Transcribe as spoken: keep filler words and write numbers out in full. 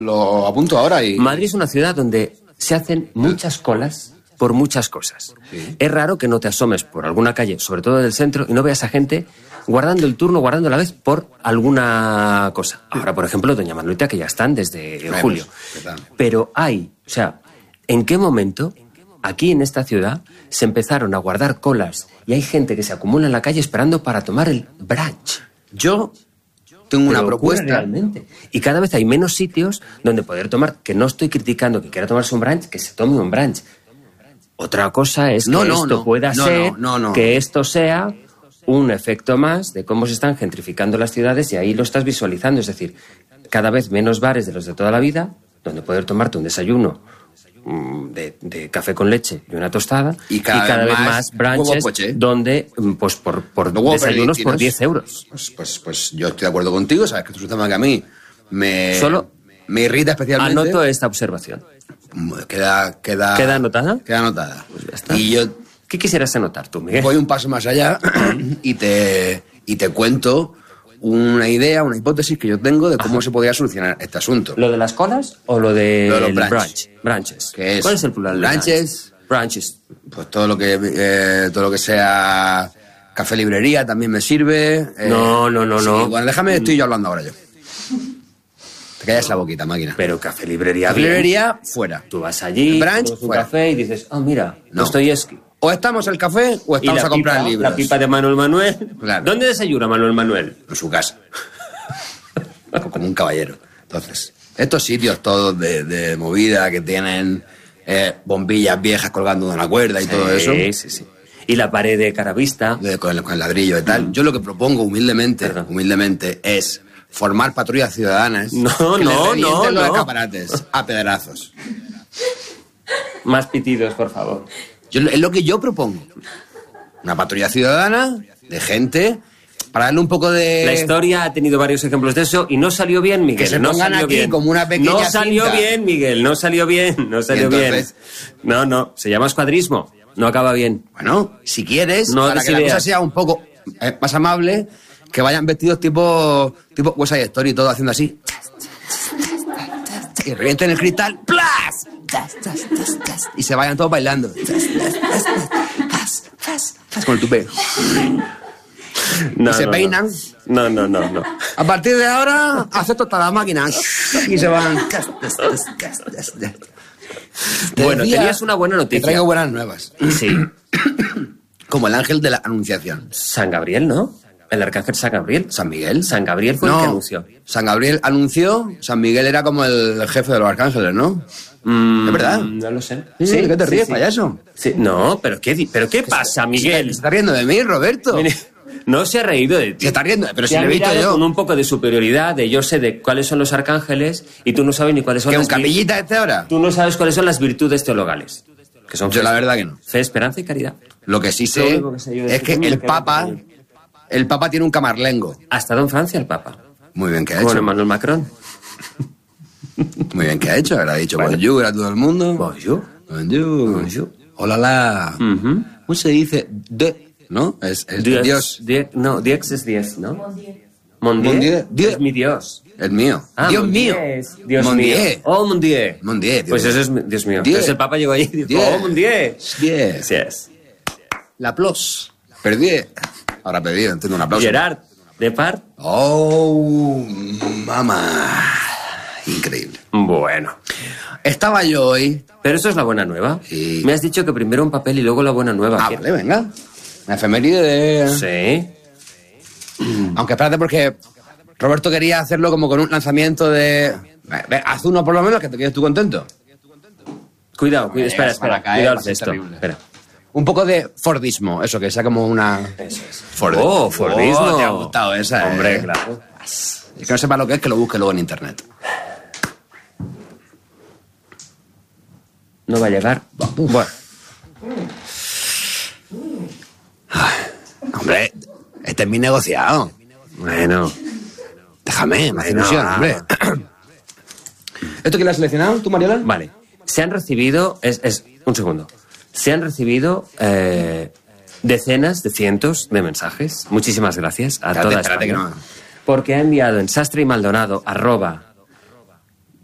Lo apunto ahora y... Madrid es una ciudad donde se hacen muchas colas por muchas cosas. Sí. Es raro que no te asomes por alguna calle, sobre todo del centro, y no veas a gente guardando el turno, guardando la vez por alguna cosa. Ahora, por ejemplo, doña Manuelita, que ya están desde Vemos, julio. ¿qué tal? Pero hay, o sea, ¿en qué momento aquí en esta ciudad se empezaron a guardar colas y hay gente que se acumula en la calle esperando para tomar el brunch? Yo tengo una Pero ocurre propuesta. realmente. Y cada vez hay menos sitios donde poder tomar, que no estoy criticando que quiera tomarse un brunch, que se tome un brunch. Otra cosa es que No, no, esto no. pueda No, ser, no, no, no. que esto sea un efecto más de cómo se están gentrificando las ciudades y ahí lo estás visualizando. Es decir, cada vez menos bares de los de toda la vida, donde poder tomarte un desayuno mm, de, de café con leche y una tostada, Y cada vez vez más más brunches huevo poché. donde, mm, pues por, por Luego desayunos por perdidos. diez euros. Pues, pues, pues yo estoy de acuerdo contigo, sabes que esto es un tema que a mí me, Solo me irrita especialmente. Anoto esta observación. Queda, queda, ¿Queda anotada? Queda anotada. Pues ya está. Y yo ¿Qué quisieras anotar tú, Miguel? voy un paso más allá y te, y te cuento una idea, una hipótesis que yo tengo de cómo se podría solucionar este asunto. ¿Lo de las colas o lo de Lo de los el brunch. brunch? Brunches. ¿Qué es? ¿Cuál es el plural de Brunches. Brunches. Pues todo lo que eh, todo lo que sea café librería también me sirve. eh, No, no, no, sí, no. Bueno, déjame, estoy yo hablando ahora yo. Te callas la boquita, máquina. Pero café librería Café bien. librería, fuera. Tú vas allí, Brunch, tomas un fuera. café y dices, ah, mira, No. Dostoyevsky. O estamos el café o Y estamos la a comprar pipa, libros. La pipa de Manuel Manuel. Claro. ¿Dónde desayuna Manuel Manuel? En su casa. Como un caballero. Entonces, estos sitios todos de, de movida que tienen eh, bombillas viejas colgando de una cuerda y todo eso, Sí, sí, sí. Y la pared de caravista. de- con, el, con el ladrillo y tal, yo lo que propongo humildemente, Perdón. humildemente es formar patrullas ciudadanas No, que no, les revienten no, los no. escaparates a pedrazos. Más pitidos, por favor. Yo, es lo que yo propongo. Una patrulla ciudadana de gente para darle un poco de... La historia ha tenido varios ejemplos de eso y no salió bien, Miguel. Que se no pongan salió aquí bien. como una pequeña No salió cinta. bien, Miguel. No salió bien. No salió entonces? bien. No, no. Se llama escuadrismo. No acaba bien. Bueno, si quieres, No para des que la ideas. cosa sea un poco eh, más amable, que vayan vestidos tipo tipo West Side Story, todo haciendo así. Y revienten el cristal, ¡plas! Y se vayan todos bailando. Con el tupé. No, Y se no, peinan. No, no, no, no. A partir de ahora, acepto hasta la máquina. Y se van. Te Bueno, decía tenías una buena que noticia. traigo buenas nuevas. Sí. Como el ángel de la anunciación. San Gabriel, ¿no? El arcángel San Gabriel. San Miguel. San Gabriel fue el que anunció. San Gabriel anunció, San Miguel era como el jefe de los arcángeles, ¿no? Mm, ¿Es verdad? No lo sé. Sí, ¿de qué te ríes, sí. payaso? Sí. No, pero ¿qué, di- pero ¿qué pasa, Se Miguel? está riendo de mí, Roberto. Mire, no se ha reído de ti. Se está riendo, pero si Te ha le he visto mirado yo. con un poco de superioridad, de yo sé de cuáles son los arcángeles y tú no sabes ni cuáles son ¿Que un las vir- capillita este ahora? Tú no sabes cuáles son las virtudes teologales. Que son Yo fe, la verdad que no. fe, esperanza y caridad. Lo que sí Lo sé único que sé yo de es este que mundo el que Papa, me parece el Papa tiene un camarlengo. Ha estado en Francia el Papa. Muy bien que ha Con hecho. Emmanuel Macron. Muy bien que ha hecho. Ahora ha dicho Bueno. bonjour a todo el mundo. Bonjour. Bonjour. Bonjour. Hola, la. Ujú. ¿Cómo se dice? De, ¿no? Es, es de Dios. Dios. Die- no, Dios es diez, ¿no? Mon Mondier. Dieu. Dieu. Es mi Dios. El mío. Ah, Dios Mondier mío. es Dios Mondier. mío. Oh, Mondier. Mondier, Dios Pues mío. eso es mi- Dios mío. Dieu. Entonces el Papa llegó allí y dijo, Dieu. oh, Mondier. Dieu. Sí es. La plus. Perdí. Ahora perdí, entiendo un aplauso. Gerard Depart. Oh, mamá. Increíble. Bueno. Estaba yo hoy. Pero eso es la buena nueva. Sí. Me has dicho que primero un papel y luego la buena nueva. Ah, ¿Qué- vale, venga. La efeméride de... Sí. Aunque espérate porque Roberto quería hacerlo como con un lanzamiento de... Ve, ve, haz uno por lo menos que te quedes tú contento. Cuidado, cuidado. Espera, llegas para espera. caer, Cuidado va a al ser cesto. terrible. Espera. Un poco de Fordismo, eso, que sea como una... Eso es. Ford- Oh, Fordismo. Oh, te ha gustado esa, Hombre, eh. claro. Es que no sepa lo que es, que lo busque luego en internet. No va a llegar. Bueno. Hombre, este es mi negociado. Bueno. Déjame, me hace Bueno, ilusión, ah. hombre. ¿Esto quién lo has seleccionado, tú, Mariola? Vale. Se han recibido... Es, es, un segundo. Se han recibido eh, decenas de cientos de mensajes. Muchísimas gracias a Espérate, toda espérate España. que no. Porque ha enviado en sastre y maldonado arroba